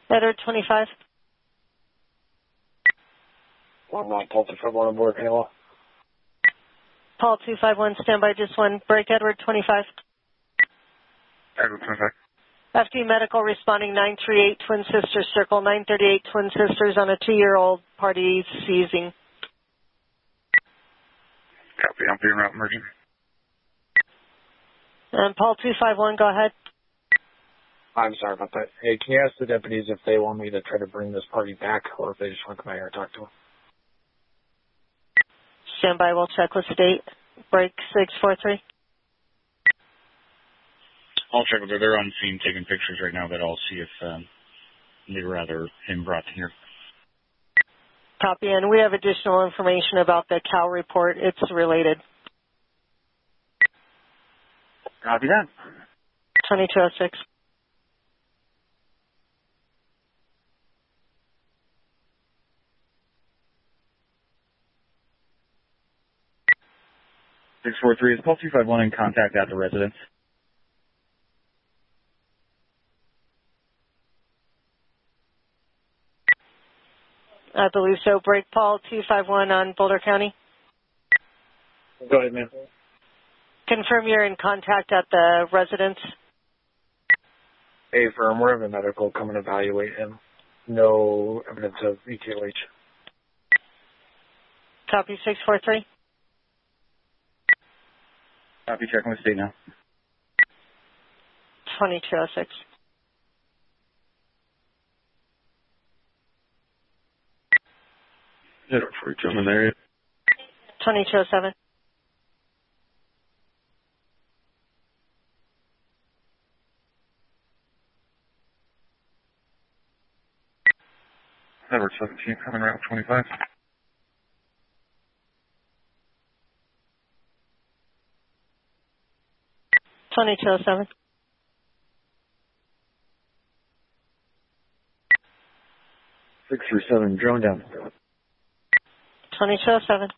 Edward 25. 1-9, Paul 251 on board, Halo. Paul 251, standby, just one. Break Edward 25. Edward 25. FD Medical responding 938 Twin Sisters Circle, 938 Twin Sisters on a 2-year-old party seizing. Copy, I'm being route emerging. And Paul 251, go ahead. I'm sorry about that. Hey, can you ask the deputies if they want me to try to bring this party back or if they just want to come out here and talk to them? Standby, we'll check with state. Break 643. I'll check with her. They're on scene taking pictures right now, but I'll see if they'd rather him brought here. Copy, and we have additional information about the Cal report. It's related. Copy that. 2206. Six 643 is Paul 251 in contact at the residence. I believe so. Break Paul 251 on Boulder County. Go ahead, man. Confirm you're in contact at the residence. Hey, firm, we're having medical come and evaluate him. No evidence of ETOH. Copy 643. Copy, checking with state now. 2206. Yeah, for each other there. 2207. Edward 17, coming route 25. $2207. 637, drone down. 2207.